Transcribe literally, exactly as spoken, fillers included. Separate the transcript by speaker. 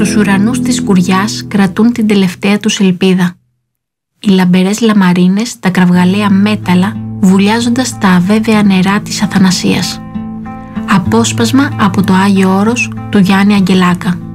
Speaker 1: στους ουρανούς της σκουριάς κρατούν την τελευταία τους ελπίδα. Οι λαμπερές λαμαρίνες, τα κραυγαλαία μέταλλα, βουλιάζοντας τα αβέβαια νερά της Αθανασίας. Απόσπασμα από το Άγιο Όρος του Γιάννη Αγγελάκα.